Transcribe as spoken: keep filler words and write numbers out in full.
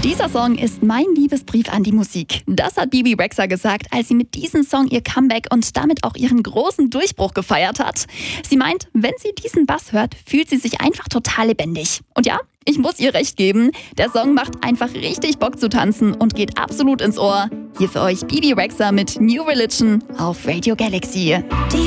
Dieser Song ist mein Liebesbrief an die Musik. Das hat Bebe Rexha gesagt, als sie mit diesem Song ihr Comeback und damit auch ihren großen Durchbruch gefeiert hat. Sie meint, wenn sie diesen Bass hört, fühlt sie sich einfach total lebendig. Und ja, ich muss ihr recht geben, der Song macht einfach richtig Bock zu tanzen und geht absolut ins Ohr. Hier für euch Bebe Rexha mit New Religion auf Radio Galaxy.